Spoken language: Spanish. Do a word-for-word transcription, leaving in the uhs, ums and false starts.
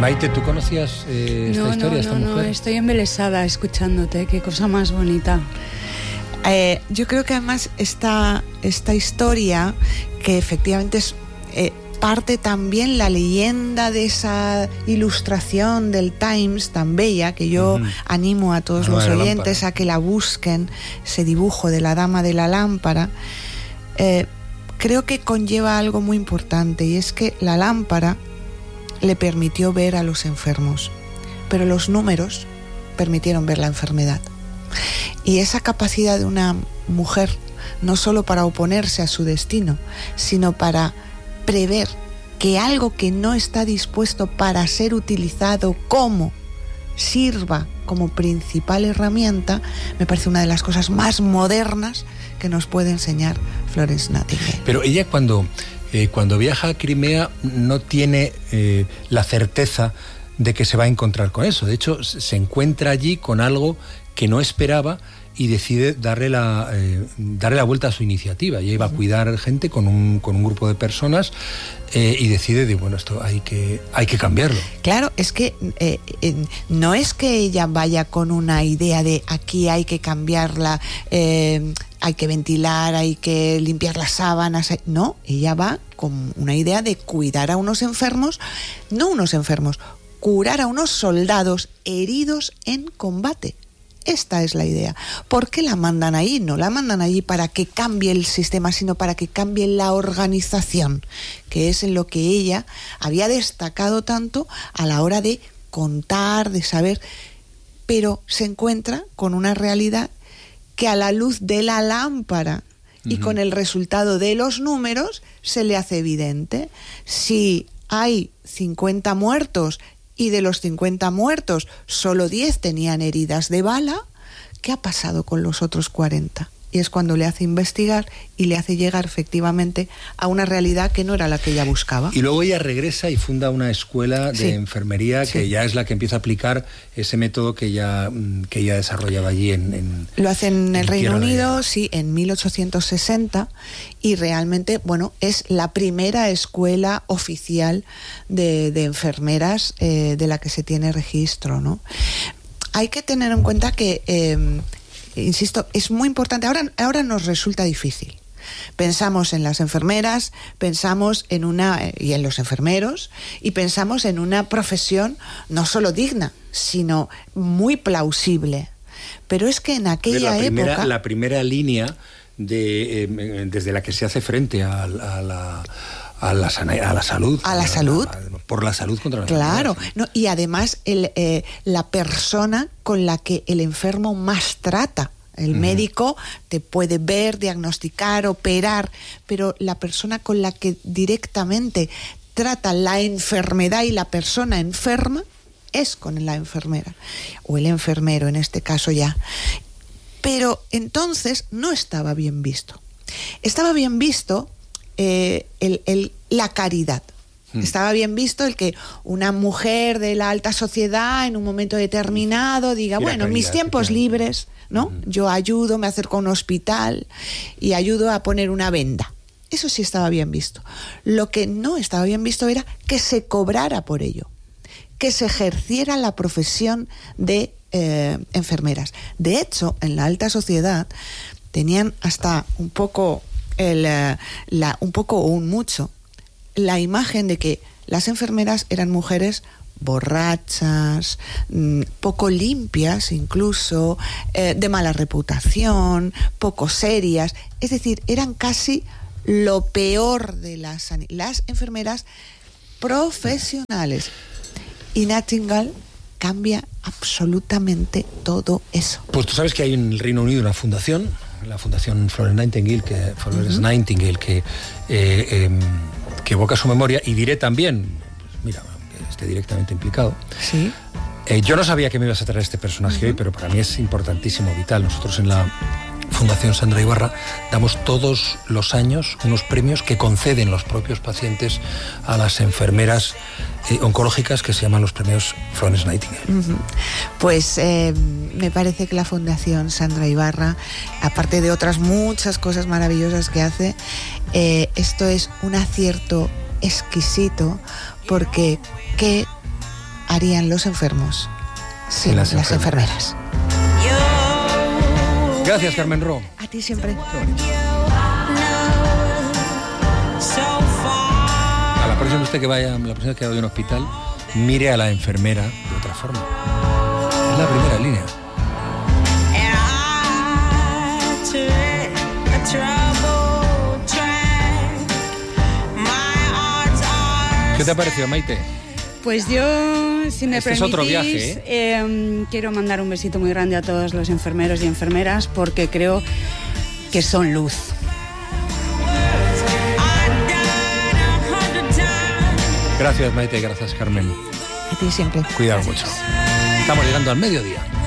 Maite, ¿tú conocías eh, esta no, historia, no, esta no, mujer? No, estoy embelesada escuchándote, qué cosa más bonita. Eh, yo creo que además esta, esta historia, que efectivamente es eh, parte también la leyenda de esa ilustración del Times tan bella, que yo uh-huh. animo a todos los oyentes a que la busquen, ese dibujo de la dama de la lámpara, eh, creo que conlleva algo muy importante, y es que la lámpara le permitió ver a los enfermos, pero los números permitieron ver la enfermedad. Y esa capacidad de una mujer, no solo para oponerse a su destino, sino para prever que algo que no está dispuesto para ser utilizado como sirva como principal herramienta, me parece una de las cosas más modernas que nos puede enseñar Florence Nightingale. Pero ella cuando, eh, cuando viaja a Crimea no tiene eh, la certeza de que se va a encontrar con eso. De hecho, se encuentra allí con algo que no esperaba y decide darle la, eh, darle la vuelta a su iniciativa. Ella iba a cuidar gente con un, con un grupo de personas eh, y decide de, bueno, esto hay que, hay que cambiarlo. Claro, es que eh, eh, no es que ella vaya con una idea de aquí hay que cambiarla, eh, hay que ventilar, hay que limpiar las sábanas. No, ella va con una idea de cuidar a unos enfermos, no unos enfermos, curar a unos soldados heridos en combate. Esta es la idea. ¿Por qué la mandan ahí? No la mandan allí para que cambie el sistema, sino para que cambie la organización, que es en lo que ella había destacado tanto a la hora de contar, de saber, pero se encuentra con una realidad que a la luz de la lámpara y uh-huh. con el resultado de los números se le hace evidente. Si hay cincuenta muertos y de los cincuenta muertos solo diez tenían heridas de bala, ¿qué ha pasado con los otros cuarenta? Y es cuando le hace investigar y le hace llegar efectivamente a una realidad que no era la que ella buscaba. Y luego ella regresa y funda una escuela de sí. enfermería que sí. ya es la que empieza a aplicar ese método que ella, que ella desarrollaba allí en, en Lo hace en el Reino Unido, sí, en mil ochocientos sesenta, y realmente, bueno, es la primera escuela oficial de, de enfermeras eh, de la que se tiene registro, ¿no? Hay que tener en cuenta que... Eh, insisto, es muy importante. Ahora, ahora nos resulta difícil. Pensamos en las enfermeras, pensamos en una y en los enfermeros y pensamos en una profesión no solo digna, sino muy plausible. Pero es que en aquella la primera, época la primera línea de eh, desde la que se hace frente a, a la a la, a la salud a la salud a, a, por la salud contra la claro enfermedad, sí. No, y además el, eh, la persona con la que el enfermo más trata. El uh-huh. médico te puede ver, diagnosticar, operar, pero la persona con la que directamente trata la enfermedad y la persona enferma es con la enfermera o el enfermero en este caso ya. Pero entonces no estaba bien visto. Estaba bien visto Eh, el, el, la caridad. Mm. Estaba bien visto el que una mujer de la alta sociedad en un momento determinado diga, sí, bueno, caridad, mis tiempos sí, libres, ¿no? Mm. Yo ayudo, me acerco a un hospital y ayudo a poner una venda. Eso sí estaba bien visto. Lo que no estaba bien visto era que se cobrara por ello, que se ejerciera la profesión de eh, enfermeras. De hecho, en la alta sociedad tenían hasta un poco... El, la, un poco o un mucho la imagen de que las enfermeras eran mujeres borrachas, mmm, poco limpias incluso, eh, de mala reputación, poco serias, es decir, eran casi lo peor de las, las enfermeras profesionales. Y Nightingale cambia absolutamente todo eso. Pues tú sabes que hay en el Reino Unido una fundación, la Fundación Florence Nightingale, que, Florence uh-huh. Nightingale, que, eh, eh, que evoca su memoria, y diré también, pues mira, que esté directamente implicado. Sí. Eh, yo no sabía que me ibas a traer este personaje uh-huh. hoy, pero para mí es importantísimo, vital. Nosotros en la Fundación Sandra Ibarra damos todos los años unos premios que conceden los propios pacientes a las enfermeras eh, oncológicas, que se llaman los premios Florence Nightingale. Uh-huh. Pues eh, me parece que la Fundación Sandra Ibarra, aparte de otras muchas cosas maravillosas que hace, eh, esto es un acierto exquisito, porque qué harían los enfermos sin las, las enfermeras. enfermeras. Gracias, Carmen Ro. A ti siempre. A la próxima usted que vaya, la próxima que vaya a un hospital, mire a la enfermera de otra forma. Es la primera línea. ¿Qué te ha parecido, Maite? Pues yo, si me este permitís, es otro viaje, ¿eh? Eh, quiero mandar un besito muy grande a todos los enfermeros y enfermeras porque creo que son luz. Gracias, Maite, gracias, Carmen. A ti siempre. Cuidado Gracias. mucho. Estamos llegando al mediodía.